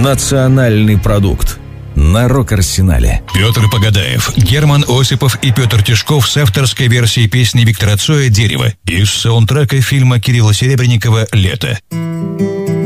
Национальный продукт. На Рок-Арсенале. Петр Погадаев, Герман Осипов и Петр Тишков с авторской версией песни Виктора Цоя «Дерево» из саундтрека фильма Кирилла Серебренникова «Лето».